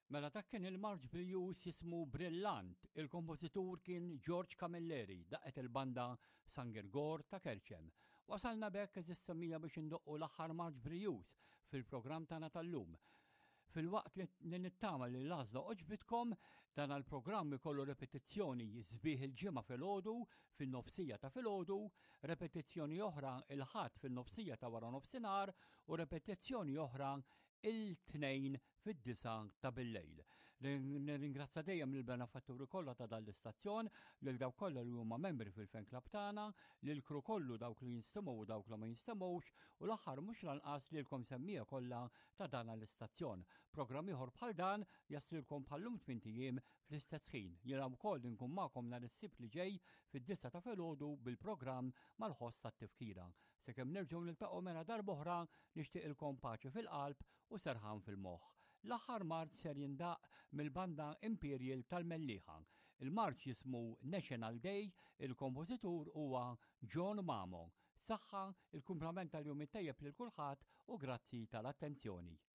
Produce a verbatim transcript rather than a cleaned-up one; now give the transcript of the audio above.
Mela dak kien il-March Blues jismu Brillant, il-kompożitur kien George Camilleri, daqet il-banda San Gergor ta' Kerċem. Wasalna bekk eżis-semmija biex indoqqu l-aħħar March Blues fil-programm tagħna tal-lum. Fil-waqt li nittama li l-għażla oġbitkom, dan għal-programm ikollu repetizzjoni sbieħ il-ġimgħa filgħodu fin-nofsija ta' filgħodu, repetizzjoni oħra il-ħadd fin-nofsija ta' wara nofsinhar u repetizzjoni oħra il-tnejn fid-disa ta' bil-lejl. Ringrazza dejjem lill-benefatturi kollha ta' dan l-istazzjon, lil dawk kollha li huma membri fil-fan club tagħna, lil kru kollu dawk li jinstemmgħu u dawk li ma jinstemmgħux, u l-aħħar mhux lanqas lilkom semmija kollha ta' dan l-istazzjon. Programm ieħor bħal dan jaslilkom bħallum tmien ijiem fl-istess ħin. Jiena wkoll inkun magħkom nhar is-sibt li ġej fid-disa ta' filgħodu bil-programm mal-ħoss tat-tifkira. Sekemm nerġgħu niltaqgħu mela darba oħra nixtieqilkom paċi fil-qalb u serħan fil-moħħ. L-aħħar March ser jindaq mill-banda Imperial tal-Mellieħa. Il-March jismu National Day, il-kompożitur huwa John Mamo. Saħħa, il-kumplament tal-jum it-tajjeb lil kulħadd u grazzi tal-attenzjoni.